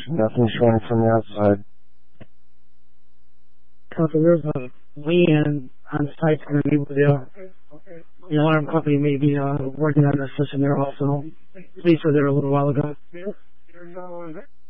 Nothing showing from the outside. So there's a weigh-in on site going to be with the alarm company maybe working on the system there also. Police were there a little while ago.